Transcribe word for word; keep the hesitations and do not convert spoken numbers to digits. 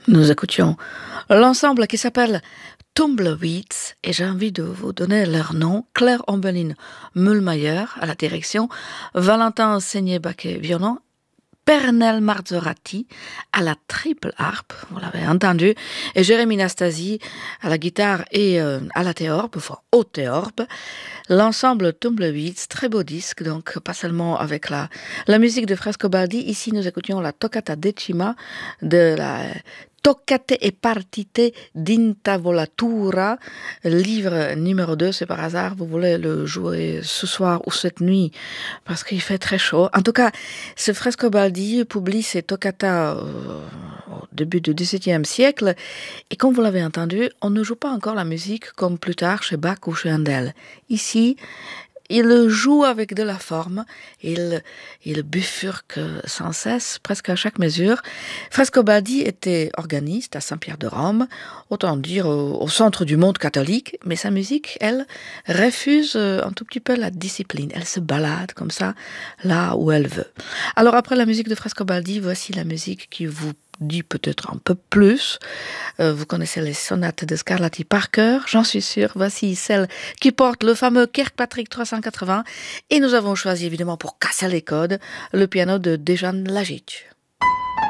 Nous écoutions l'ensemble qui s'appelle Tumbleweeds et j'ai envie de vous donner leur nom. Claire Ombeline Mühlmeier à la direction, Valentin Seigné-Baquet violon, Pernel Marzorati à la triple harpe, vous l'avez entendu, et Jérémy Nastasi à la guitare et euh, à la théorbe, enfin au théorbe. L'ensemble Tumbleweeds, très beau disque, donc pas seulement avec la, la musique de Frescobaldi. Ici, nous écoutions la Toccata Decima de la Toccate e partite d'Intavolatura, livre numéro deux. C'est par hasard, vous voulez le jouer ce soir ou cette nuit, parce qu'il fait très chaud. En tout cas, ce Frescobaldi publie ses toccata euh, au début du dix-septième siècle, et comme vous l'avez entendu, on ne joue pas encore la musique comme plus tard chez Bach ou chez Handel. Ici, il joue avec de la forme, il, il bifurque sans cesse, presque à chaque mesure. Frescobaldi était organiste à Saint-Pierre de Rome, autant dire au, au centre du monde catholique, mais sa musique, elle, refuse un tout petit peu la discipline. Elle se balade comme ça, là où elle veut. Alors après la musique de Frescobaldi, voici la musique qui vous dit peut-être un peu plus. Euh, vous connaissez les sonates de Scarlatti par cœur, j'en suis sûre. Voici celle qui porte le fameux Kirkpatrick trois cent quatre-vingts. Et nous avons choisi évidemment pour casser les codes le piano de Dejan Lajic.